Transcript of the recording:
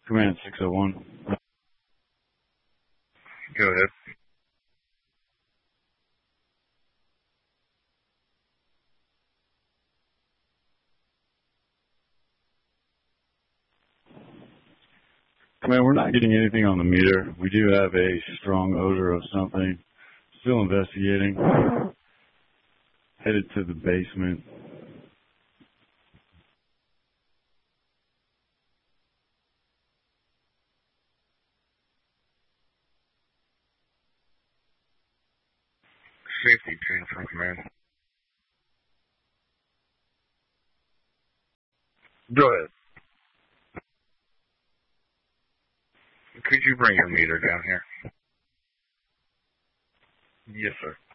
Command 601. Go ahead. Command, we're not getting anything on the meter. We do have a strong odor of something. Still investigating. Headed to the basement. Safety train from command. Go ahead. Could you bring your meter down here? Yes, sir.